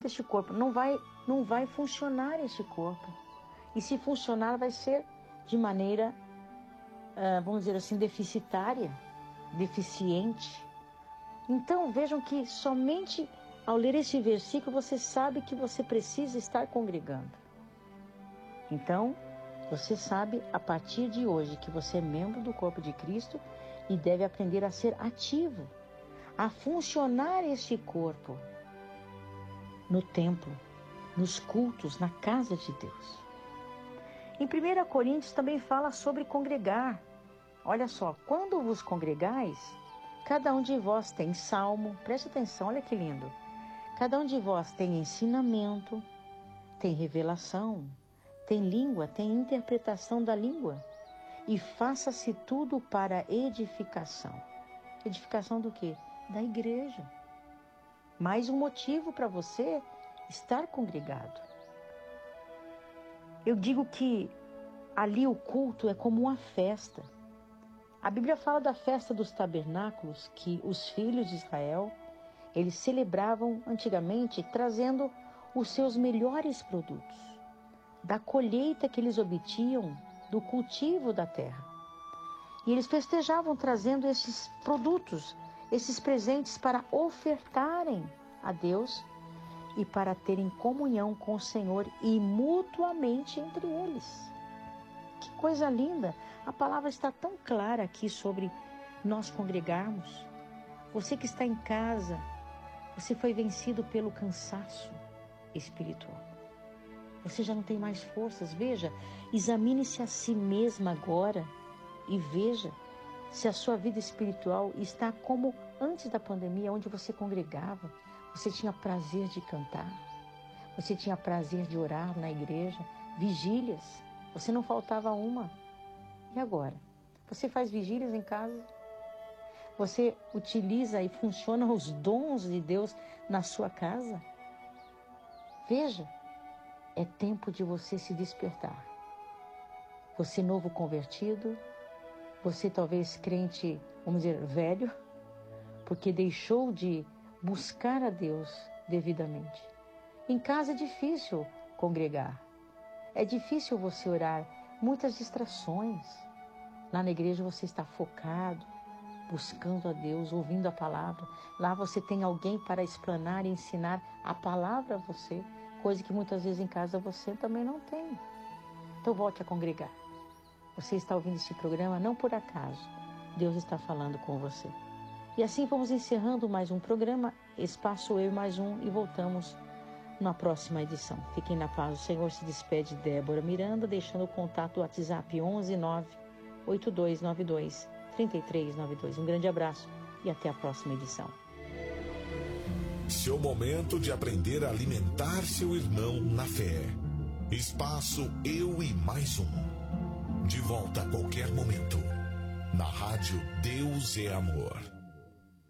este corpo. Não vai funcionar este corpo. E se funcionar, vai ser de maneira, vamos dizer assim, deficitária, deficiente. Então, vejam que somente ao ler este versículo, você sabe que você precisa estar congregando. Então, você sabe a partir de hoje que você é membro do corpo de Cristo e deve aprender a ser ativo, a funcionar este corpo no templo, nos cultos, na casa de Deus. Em 1 Coríntios também fala sobre congregar. Olha só, quando vos congregais, cada um de vós tem salmo, preste atenção, olha que lindo. Cada um de vós tem ensinamento, tem revelação, tem língua, tem interpretação da língua. E faça-se tudo para edificação. Edificação do quê? Da igreja. Mais um motivo para você estar congregado. Eu digo que ali o culto é como uma festa. A Bíblia fala da festa dos tabernáculos, que os filhos de Israel, eles celebravam antigamente trazendo os seus melhores produtos, da colheita que eles obtinham do cultivo da terra. E eles festejavam trazendo esses produtos, esses presentes para ofertarem a Deus e para terem comunhão com o Senhor e mutuamente entre eles. Que coisa linda! A palavra está tão clara aqui sobre nós congregarmos. Você que está em casa, você foi vencido pelo cansaço espiritual. Você já não tem mais forças. Veja, examine-se a si mesma agora e veja se a sua vida espiritual está como antes da pandemia, onde você congregava, você tinha prazer de cantar, você tinha prazer de orar na igreja, vigílias, você não faltava uma. E agora? Você faz vigílias em casa? Você utiliza e funciona os dons de Deus na sua casa? Veja, é tempo de você se despertar. Você novo convertido, você talvez crente, vamos dizer, velho, porque deixou de buscar a Deus devidamente. Em casa é difícil congregar, é difícil você orar, muitas distrações. Lá na igreja você está focado, buscando a Deus, ouvindo a palavra. Lá você tem alguém para explanar e ensinar a palavra a você, coisa que muitas vezes em casa você também não tem. Então volte a congregar. Você está ouvindo este programa não por acaso. Deus está falando com você. E assim vamos encerrando mais um programa, Espaço Eu Mais Um, e voltamos na próxima edição. Fiquem na paz. O Senhor se despede de Débora Miranda, deixando o contato WhatsApp 11 98292 3392. Um grande abraço e até a próxima edição. Seu momento de aprender a alimentar seu irmão na fé. Espaço Eu e Mais Um. De volta a qualquer momento. Na rádio Deus é Amor.